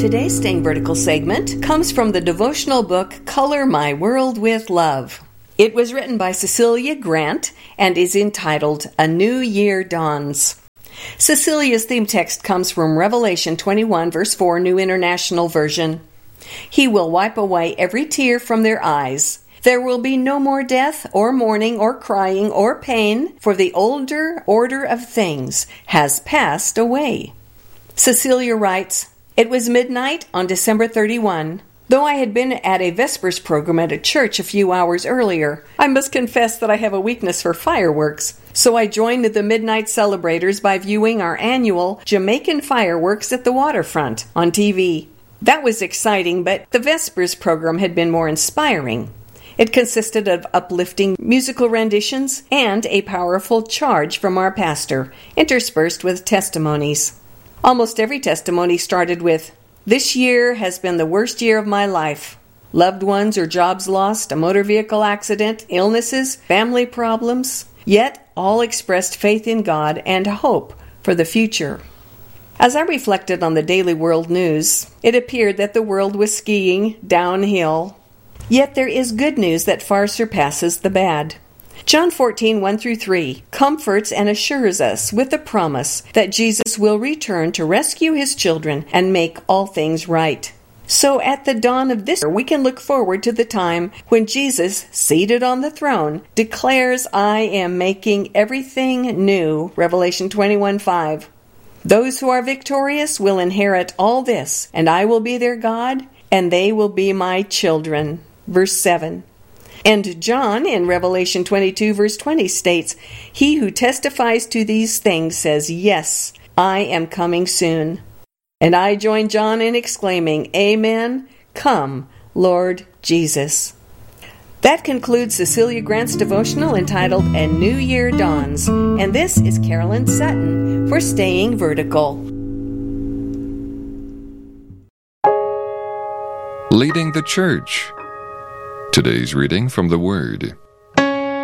Today's Staying Vertical segment comes from the devotional book Color My World with Love. It was written by Cecilia Grant and is entitled A New Year Dawns. Cecilia's theme text comes from Revelation 21, verse 4, New International Version. He will wipe away every tear from their eyes. There will be no more death, or mourning, or crying, or pain, for the older order of things has passed away. Cecilia writes, "It was midnight on December 31. Though I had been at a Vespers program at a church a few hours earlier, I must confess that I have a weakness for fireworks. So I joined the midnight celebrators by viewing our annual Jamaican fireworks at the waterfront on TV. That was exciting, but the Vespers program had been more inspiring. It consisted of uplifting musical renditions and a powerful charge from our pastor, interspersed with testimonies. Almost every testimony started with, 'This year has been the worst year of my life. Loved ones or jobs lost, a motor vehicle accident, illnesses, family problems.' Yet all expressed faith in God and hope for the future. As I reflected on the daily world news, it appeared that the world was skiing downhill. Yet there is good news that far surpasses the bad. John 14, 1-3 comforts and assures us with the promise that Jesus will return to rescue his children and make all things right. So at the dawn of this year, we can look forward to the time when Jesus, seated on the throne, declares, 'I am making everything new,' Revelation 21:5. Those who are victorious will inherit all this, and I will be their God, and they will be my children." Verse 7. And John in Revelation 22 verse 20 states, "He who testifies to these things says, 'Yes, I am coming soon.' And I join John in exclaiming, 'Amen, come, Lord Jesus.'" That concludes Cecilia Grant's devotional entitled A New Year Dawns. And this is Carolyn Sutton for Staying Vertical. Leading the Church. Today's reading from the Word.